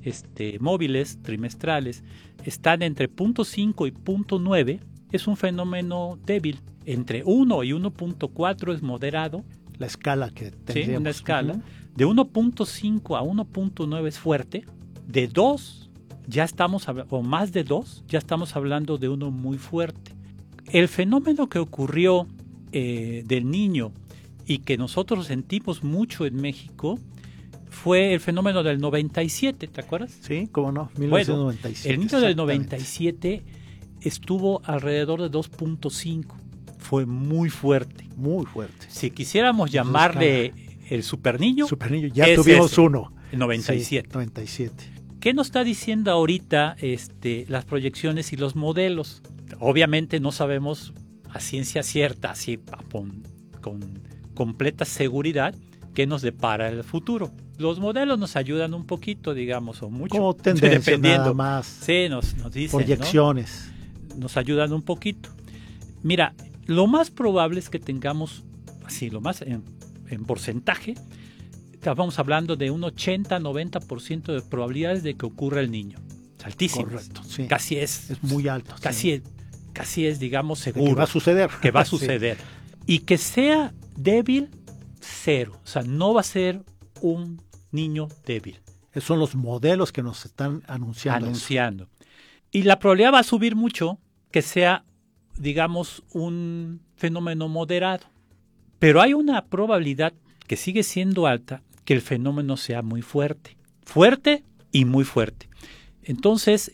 móviles trimestrales están entre 0.5 y 0.9, es un fenómeno débil. Entre 1 y 1.4 es moderado. La escala que tendríamos. Sí, una escala. De 1.5 a 1.9 es fuerte. De 2 ya estamos, o más de 2, ya estamos hablando de uno muy fuerte. El fenómeno que ocurrió del niño y que nosotros sentimos mucho en México fue el fenómeno del 97, ¿te acuerdas? Sí, cómo no, 1997. Bueno, el niño del 97 estuvo alrededor de 2.5. Fue muy fuerte. Muy fuerte. Si quisiéramos llamarle el superniño, ya tuvimos uno. El 97. Sí, 97. ¿Qué nos está diciendo ahorita las proyecciones y los modelos? Obviamente no sabemos a ciencia cierta, así con completa seguridad, qué nos depara el futuro. Los modelos nos ayudan un poquito, digamos, o mucho. Como tendencia, dependiendo. Nada más. Sí, nos dicen, proyecciones. ¿no? Nos ayudan un poquito. Mira, lo más probable es que tengamos, así, lo más en porcentaje, estamos hablando de un 80-90% de probabilidades de que ocurra el niño. Es altísimo. Correcto, sí. Casi es. Es muy alto. Casi es, digamos, seguro. Que va a suceder. Que va a suceder. Sí. Y que sea débil, cero. O sea, no va a ser un niño débil. Esos son los modelos que nos están anunciando. Eso. Y la probabilidad va a subir mucho que sea, digamos, un fenómeno moderado. Pero hay una probabilidad que sigue siendo alta que el fenómeno sea muy fuerte. Fuerte y muy fuerte. Entonces,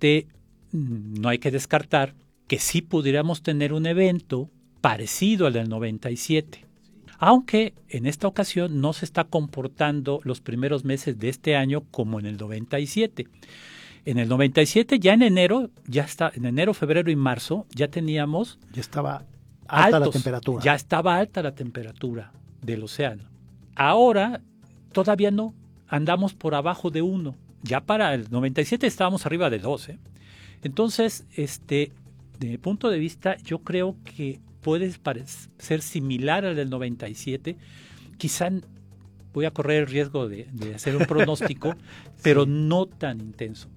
no hay que descartar que sí pudiéramos tener un evento parecido al del 97. Aunque en esta ocasión no se está comportando los primeros meses de este año como en el 97. En el 97 ya en enero, febrero y marzo, ya teníamos... Ya estaba alta la temperatura. Ya estaba alta la temperatura del océano. Ahora todavía no, andamos por abajo de 1. Ya para el 97 estábamos arriba de 2. Entonces, de mi punto de vista, yo creo que puede ser similar al del 97. Quizá voy a correr el riesgo de hacer un pronóstico, sí. Pero no tan intenso.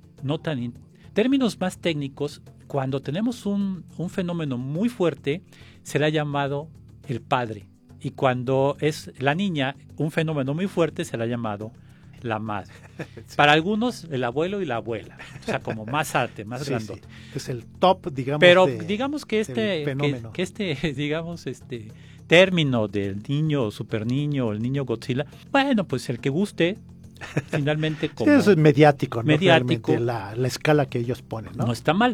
Términos más técnicos, cuando tenemos un fenómeno muy fuerte, será llamado el padre. Y cuando es la niña, un fenómeno muy fuerte, será llamado la madre. Sí. Para algunos, el abuelo y la abuela. O sea, como más arte, más sí, grandote. Sí. Es el top, digamos. Pero digamos que digamos, término del niño, super niño, o el niño Godzilla, bueno, pues el que guste, finalmente como... Sí, eso es mediático, ¿no? Mediático. La escala que ellos ponen, ¿no? No está mal.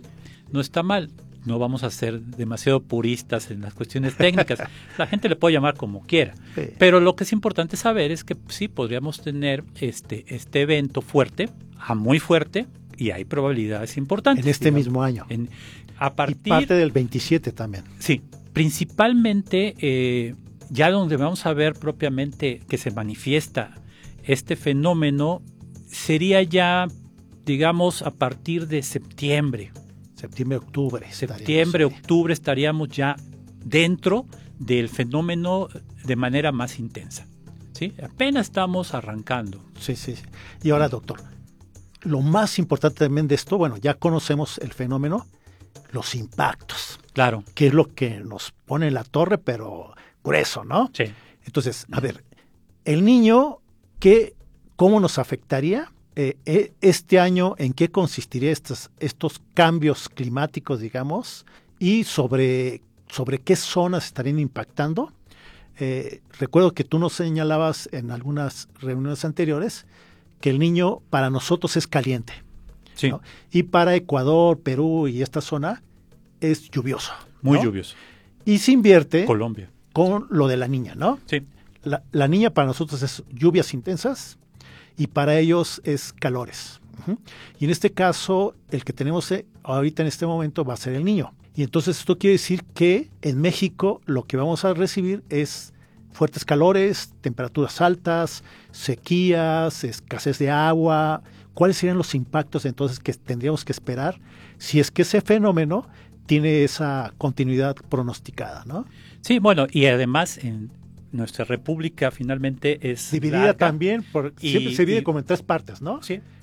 No vamos a ser demasiado puristas en las cuestiones técnicas. La gente le puede llamar como quiera. Sí. Pero lo que es importante saber es que sí podríamos tener este evento fuerte, muy fuerte, y hay probabilidades importantes. En este mismo año. Y parte del 27 también. Sí, principalmente ya donde vamos a ver propiamente que se manifiesta este fenómeno sería ya, digamos, a partir de septiembre. Octubre estaríamos ya dentro del fenómeno de manera más intensa. ¿Sí? Apenas estamos arrancando. Sí. Y ahora, doctor, lo más importante también de esto, bueno, ya conocemos el fenómeno, los impactos. Claro. Que es lo que nos pone en la torre, pero grueso, ¿no? Sí. Entonces, a ver, el niño, ¿cómo nos afectaría? Este año, ¿en qué consistiría estos cambios climáticos, digamos? Y sobre qué zonas estarían impactando. Recuerdo que tú nos señalabas en algunas reuniones anteriores que el niño para nosotros es caliente. Sí. ¿no? Y para Ecuador, Perú y esta zona es lluvioso. Muy ¿no? lluvioso. Y se invierte Colombia con lo de la niña, ¿no? Sí. La niña para nosotros es lluvias intensas y para ellos es calores. Uh-huh. Y en este caso, el que tenemos ahorita en este momento va a ser el niño. Y entonces esto quiere decir que en México lo que vamos a recibir es fuertes calores, temperaturas altas, sequías, escasez de agua. ¿Cuáles serían los impactos entonces que tendríamos que esperar si es que ese fenómeno tiene esa continuidad pronosticada, ¿no? Sí, bueno, y además en nuestra república finalmente es dividida larga, también, siempre se divide como en 3 partes, ¿no? Sí.